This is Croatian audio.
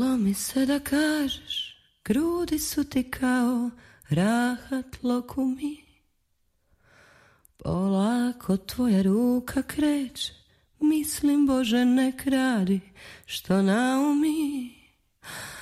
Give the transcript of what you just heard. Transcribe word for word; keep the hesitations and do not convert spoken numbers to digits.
mi se da kažeš, grudi su ti kao rahat lokumi. Polako tvoja ruka kreće, mislim Bože nek radi što naumi.